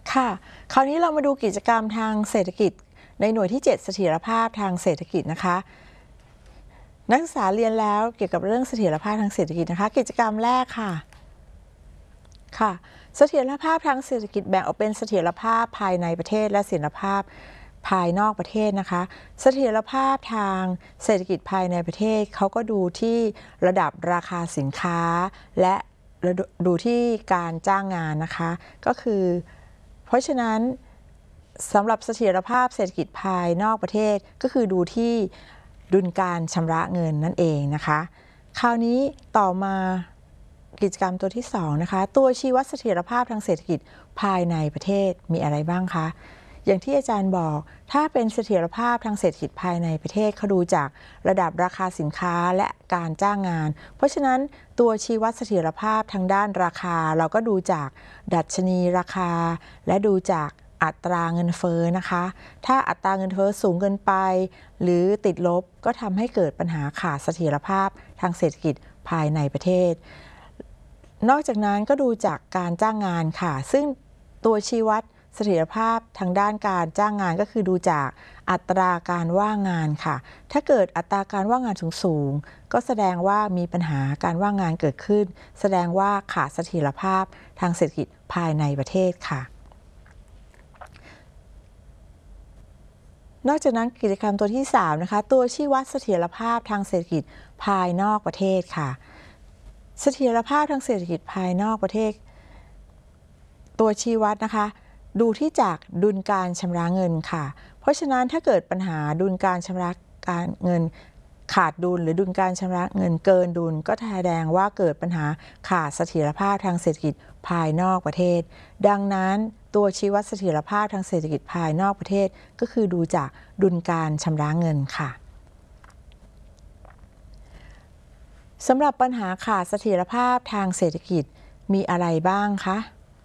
ค่ะคราวนี้เรามาดูกิจกรรมทางเศรษฐกิจในหน่วยที่ 7 เสถียรภาพทางเศรษฐกิจนะคะนักศึกษาเรียนแล้วเกี่ยวกับเรื่องเสถียรภาพทางเศรษฐกิจนะคะกิจกรรมแรกค่ะเสถียรภาพทางเศรษฐกิจแบ่งออกเป็นเสถียรภาพภายในประเทศและเสถียรภาพภายนอกประเทศนะคะเสถียรภาพทางเศรษฐกิจภายในประเทศเขาก็ดูที่ระดับราคาสินค้าและดูที่การจ้างงานนะคะก็คือเพราะฉะนั้นสำหรับเสถียรภาพเศรษฐกิจภายนอกประเทศก็คือดูที่ดุลการชำระเงินนั่นเองนะคะคราวนี้ต่อมากิจกรรมตัวที่2นะคะตัวชี้วัดเสถียรภาพทางเศรษฐกิจภายในประเทศมีอะไรบ้างคะอย่างที่อาจารย์บอกถ้าเป็นเสถียรภาพทางเศรษฐกิจภายในประเทศเขาดูจากระดับราคาสินค้าและการจ้างงานเพราะฉะนั้นตัวชี้วัดเสถียรภาพทางด้านราคาเราก็ดูจากดัชนีราคาและดูจากอัตราเงินเฟ้อนะคะถ้าอัตราเงินเฟ้อสูงเกินไปหรือติดลบก็ทำให้เกิดปัญหาขาดเสถียรภาพทางเศรษฐกิจภายในประเทศนอกจากนั้นก็ดูจากการจ้างงานค่ะซึ่งตัวชี้วัดเสถียรภาพทางด้านการจ้างงานก็คือดูจากอัตราการว่างงานค่ะถ้าเกิดอัตราการว่างงานสูงก็แสดงว่ามีปัญหาการว่างงานเกิดขึ้นแสดงว่าขาดเสถียรภาพทางเศรษฐกิจภายในประเทศค่ะนอกจากนั้นกิจกรรมตัวที่3นะคะตัวชี้วัดเสถียรภาพทางเศรษฐกิจภายนอกประเทศค่ะเสถียรภาพทางเศรษฐกิจภายนอกประเทศตัวชี้วัดนะคะดูที่จากดุลการชำระเงินค่ะเพราะฉะนั้นถ้าเกิดปัญหาดุลการชำระการเงินขาดดุลหรือดุลการชำระเงินเกินดุลก็แสดงว่าเกิดปัญหาขาดเสถียรภาพทางเศรษฐกิจภายนอกประเทศดังนั้นตัวชี้วัดเสถียรภาพทางเศรษฐกิจภายนอกประเทศก็คือดูจากดุลการชำระเงินค่ะสำหรับปัญหาขาดเสถียรภาพทางเศรษฐกิจมีอะไรบ้างคะ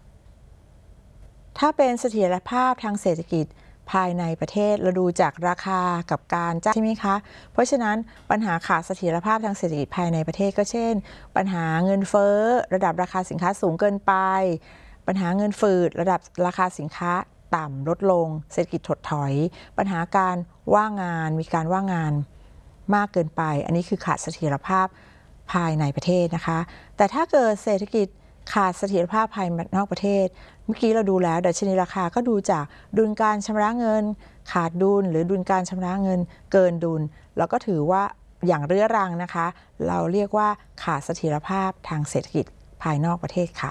ถ้าเป็นเสถียรภาพทางเศรษฐกิจภายในประเทศเราดูจากราคากับการจ้างใช่ไหมคะเพราะฉะนั้นปัญหาขาดเสถียรภาพทางเศรษฐกิจภายในประเทศก็เช่นปัญหาเงินเฟ้อระดับราคาสินค้าสูงเกินไปปัญหาเงินฝืดระดับราคาสินค้าต่ำลดลงเศรษฐกิจถดถอยปัญหาการว่างงานมีการว่างงานมากเกินไปอันนี้คือขาดเสถียรภาพภายในประเทศนะคะแต่ถ้าเกิดเศรษฐกิจขาดเสถียรภาพภายนอกประเทศเมื่อกี้เราดูแล้วดัชนีราคาก็ดูจากดุลการชำระเงินขาดดุลหรือดุลการชำระเงินเกินดุลเราก็ถือว่าอย่างเรื้อรังนะคะเราเรียกว่าขาดเสถียรภาพทางเศรษฐกิจภายนอกประเทศค่ะ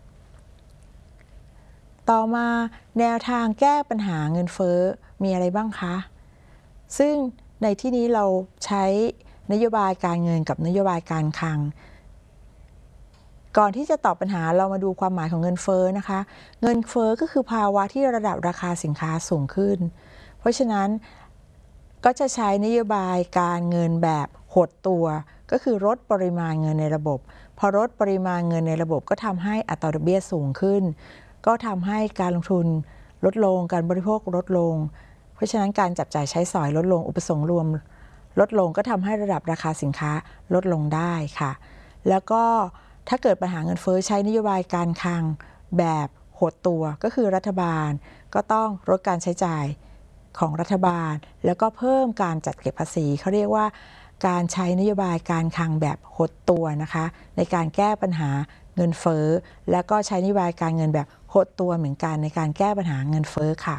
ต่อมาแนวทางแก้ปัญหาเงินเฟ้อมีอะไรบ้างคะซึ่งในที่นี้เราใช้นโยบายการเงินกับนโยบายการคลังก่อนที่จะตอบปัญหาเรามาดูความหมายของเงินเฟ้อนะคะเงินเฟ้อก็คือภาวะที่ระดับราคาสินค้าสูงขึ้นเพราะฉะนั้นก็จะใช้นโยบายการเงินแบบหดตัวก็คือลดปริมาณเงินในระบบพอลดปริมาณเงินในระบบก็ทำให้อัตราดอกเบี้ยสูงขึ้นก็ทำให้การลงทุนลดลงการบริโภคลดลงเพราะฉะนั้นการจับจ่ายใช้สอยลดลงอุปสงค์รวมลดลงก็ทำให้ระดับราคาสินค้าลดลงได้ค่ะแล้วก็ถ้าเกิดปัญหาเงินเฟ้อใช้นโยบายการคลังแบบหดตัวก็คือรัฐบาลก็ต้องลดการใช้จ่ายของรัฐบาลแล้วก็เพิ่มการจัดเก็บภาษีเขาเรียกว่าการใช้นโยบายการคลังแบบหดตัวนะคะในการแก้ปัญหาเงินเฟ้อแล้วก็ใช้นโยบายการเงินแบบหดตัวเหมือนกันในการแก้ปัญหาเงินเฟ้อค่ะ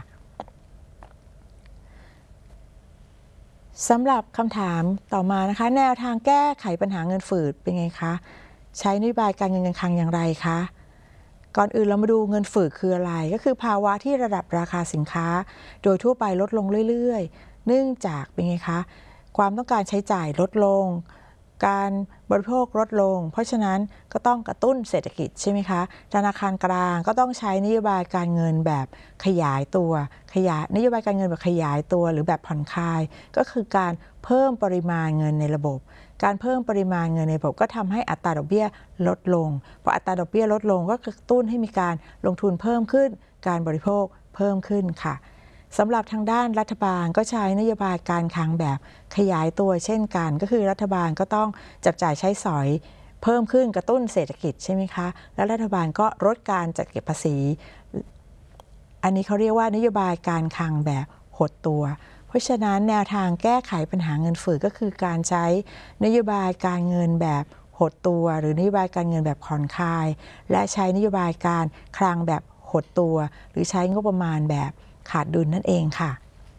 สำหรับคำถามต่อมานะคะแนวทางแก้ไขปัญหาเงินฝืดเป็นไงคะใช้นโยบายการเงินการคลังอย่างไรคะก่อนอื่นเรามาดูเงินฝืดคืออะไรก็คือภาวะที่ระดับราคาสินค้าโดยทั่วไปลดลงเรื่อยๆเนื่องจากเป็นไงคะความต้องการใช้จ่ายลดลงการบริโภคลดลงเพราะฉะนั้นก็ต้องกระตุ้นเศรษฐกิจใช่ไหมคะธนาคารกลางก็ต้องใช้นโยบายการเงินแบบขยายตัวนโยบายการเงินแบบขยายตัวหรือแบบผ่อนคลายก็คือการเพิ่มปริมาณเงินในระบบการเพิ่มปริมาณเงินในระบบก็ทำให้อัตราดอกเบี้ยลดลงพออัตราดอกเบี้ยลดลงก็กระตุ้นให้มีการลงทุนเพิ่มขึ้นการบริโภคเพิ่มขึ้นค่ะสำหรับทางด้านรัฐบาลก็ใช้นโยบายการคลังแบบขยายตัวเช่นกันก็คือรัฐบาลก็ต้องจับจ่ายใช้สอยเพิ่มขึ้นกระตุ้นเศรษฐกิจใช่ไหมคะแล้วรัฐบาลก็ลดการจัดเก็บภาษีอันนี้เขาเรียกว่านโยบายการคลังแบบหดตัวเพราะฉะนั้นแนวทางแก้ไขปัญหาเงินเฟ้อก็คือการใช้นโยบายการเงินแบบหดตัวหรือนโยบายการเงินแบบผ่อนคลายและใช้นโยบายการคลังแบบหดตัวหรือใช้งบประมาณแบบขาดดุลนั่นเองค่ะ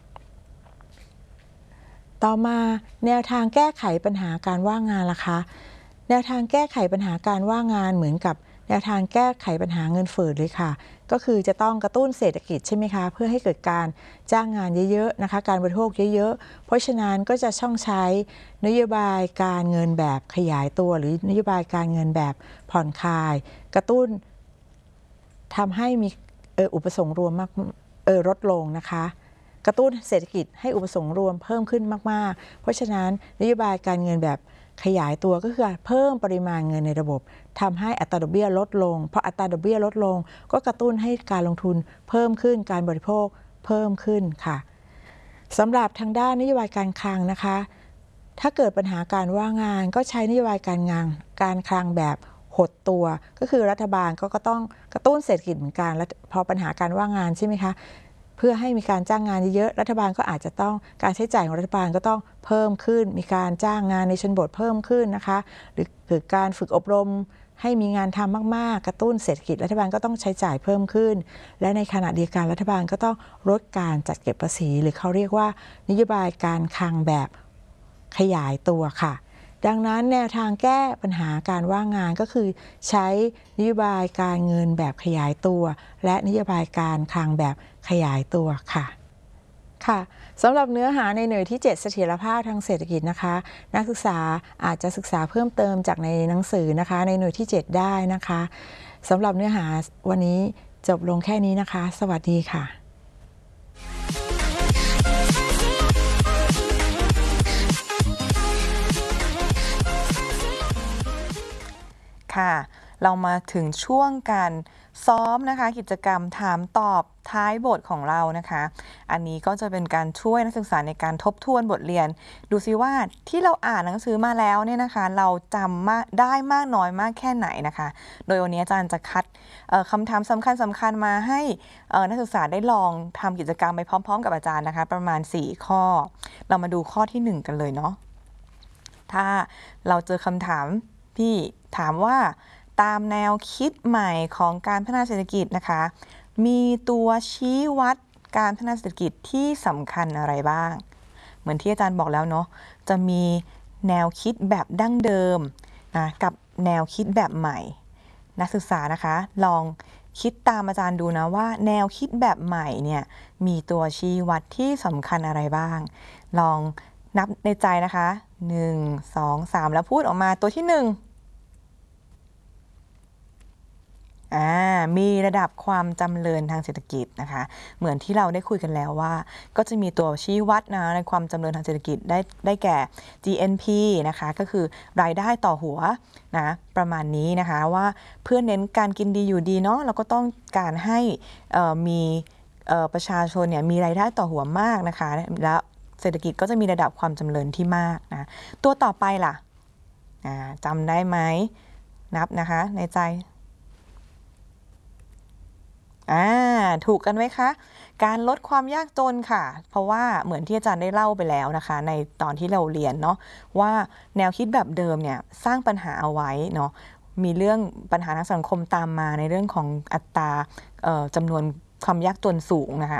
ต่อมาแนวทางแก้ไขปัญหาการว่างงานล่ะคะแนวทางแก้ไขปัญหาการว่างงานเหมือนกับแนวทางแก้ไขปัญหาเงินเฟ้อเลยค่ะก็คือจะต้องกระตุ้นเศรษฐกิจใช่ไหมคะเพื่อให้เกิดการจ้างงานเยอะๆนะคะการบริโภคเยอะๆเพราะฉะนั้นก็จะช่องใช้นโยบายการเงินแบบขยายตัวหรือนโยบายการเงินแบบผ่อนคลายกระตุ้นทำให้มีอุปสงค์รวมมากลดลงนะคะกระตุ้นเศรษฐกิจให้อุปสงค์รวมเพิ่มขึ้นมากๆเพราะฉะนั้นนโยบายการเงินแบบขยายตัวก็คือเพิ่มปริมาณเงินในระบบทำให้อัตราดอกเบี้ยลดลงเพราะอัตราดอกเบี้ยลดลงก็กระตุ้นให้การลงทุนเพิ่มขึ้นการบริโภคเพิ่มขึ้นค่ะสำหรับทางด้านนโยบายการคลังนะคะถ้าเกิดปัญหาการว่างงานก็ใช้นโยบายการคลังแบบหดตัวก็คือรัฐบาลก็ต้องกระตุ้นเศรษฐกิจเหมือนกันและพอปัญหาการว่างงานใช่ไหมคะเพื่อให้มีการจ้างงานเยอะๆรัฐบาลก็อาจจะต้องการใช้จ่ายของรัฐบาลก็ต้องเพิ่มขึ้นมีการจ้างงานในชนบทเพิ่มขึ้นนะคะหรือการฝึกอบรมให้มีงานทำมากๆกระตุ้นเศรษฐกิจรัฐบาลก็ต้องใช้จ่ายเพิ่มขึ้นและในขณะเดียวกันรัฐบาลก็ต้องลดการจัดเก็บภาษีหรือเขาเรียกว่านโยบายการคลังแบบขยายตัวค่ะดังนั้นแนวทางแก้ปัญหาการว่างงานก็คือใช้นโยบายการเงินแบบขยายตัวและนโยบายการคลังแบบขยายตัวค่ะสำหรับเนื้อหาในหน่วยที่ 7 เสถียรภาพทางเศรษฐกิจนะคะนักศึกษาอาจจะศึกษาเพิ่มเติมจากในหนังสือนะคะในหน่วยที่ 7 ได้นะคะสำหรับเนื้อหาวันนี้จบลงแค่นี้นะคะสวัสดีค่ะเรามาถึงช่วงการซ้อมนะคะกิจกรรมถามตอบท้ายบทของเรานะคะอันนี้ก็จะเป็นการช่วยนักศึกษาในการทบทวนบทเรียนดูซิว่าที่เราอ่านหนังสือมาแล้วเนี่ยนะคะเราจำได้มากน้อยมากแค่ไหนนะคะโดยวันนี้อาจารย์จะคัดคำถามสำคัญมาให้นักศึกษาได้ลองทำกิจกรรมไปพร้อมๆกับอาจารย์นะคะประมาณ4ข้อเรามาดูข้อที่1กันเลยเนาะถ้าเราเจอคำถามที่ถามว่าตามแนวคิดใหม่ของการพัฒนาเศรษฐกิจนะคะมีตัวชี้วัดการพัฒนาเศรษฐกิจที่สำคัญอะไรบ้างเหมือนที่อาจารย์บอกแล้วเนาะจะมีแนวคิดแบบดั้งเดิมนะกับแนวคิดแบบใหม่นักศึกษานะคะลองคิดตามอาจารย์ดูนะว่าแนวคิดแบบใหม่เนี่ยมีตัวชี้วัดที่สำคัญอะไรบ้างลองนับในใจนะคะ1 2 3แล้วพูดออกมาตัวที่1มีระดับความจำเริญทางเศรษฐกิจนะคะเหมือนที่เราได้คุยกันแล้วว่าก็จะมีตัวชี้วัดนะในความจำเริญทางเศรษฐกิจได้แก่ GNP นะคะก็คือรายได้ต่อหัวนะประมาณนี้นะคะว่าเพื่อเน้นการกินดีอยู่ดีเนาะเราก็ต้องการให้มีประชาชนเนี่ยมีรายได้ต่อหัวมากนะคะแล้วเศรษฐกิจก็จะมีระดับความจำเริญที่มากนะตัวต่อไปล่ะจำได้ไหมนับนะคะในใจถูกกันไหมคะการลดความยากจนค่ะเพราะว่าเหมือนที่อาจารย์ได้เล่าไปแล้วนะคะในตอนที่เราเรียนเนาะว่าแนวคิดแบบเดิมเนี่ยสร้างปัญหาเอาไว้เนาะมีเรื่องปัญหาทางสังคมตามมาในเรื่องของอัตราจำนวนความยากจนสูงนะคะ